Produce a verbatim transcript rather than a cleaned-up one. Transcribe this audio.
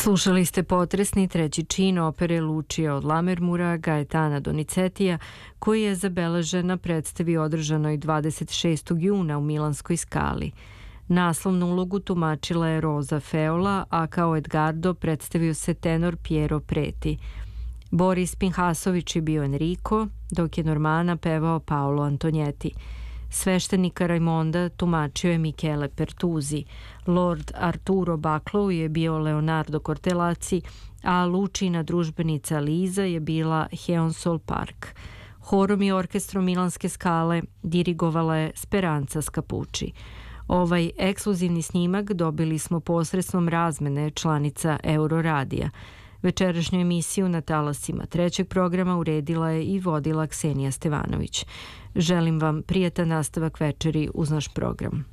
Slušali ste potresni treći čin opere Lučija od Lamermura Gaetana Donizetija, koji je zabeležen na predstavi održanoj dvadeset šestog juna u Milanskoj Skali. Naslovnu ulogu tumačila je Rosa Feola, a kao Edgardo predstavio se tenor Piero Preti. Boris Pinhasović je bio Enrico, dok je Normana pevao Paolo Antonieti. Sveštenika Raimonda tumačio je Michele Pertusi, Lord Arturo Baclo je bio Leonardo Cortellazzi, a Lučina družbenica Liza je bila Heonsol Park. Horom i orkestrom Milanske Skale dirigovala je Speranza Scapucci. Ovaj ekskluzivni snimak dobili smo posredstvom razmene članica Euroradija. Večerašnju emisiju na talasima trećeg programa uredila je i vodila Ksenija Stevanović. Želim vam prijatan nastavak večeri uz naš program.